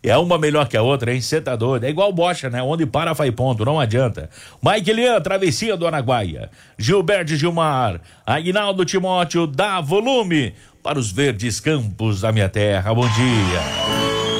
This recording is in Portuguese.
É uma melhor que a outra, hein? Você tá doido. É igual bocha, né? Onde para, faz ponto, não adianta. Mike Lian, travessia do Araguaia. Gilberto Gilmar, Aguinaldo Timóteo, dá volume para os verdes campos da minha terra. Bom dia.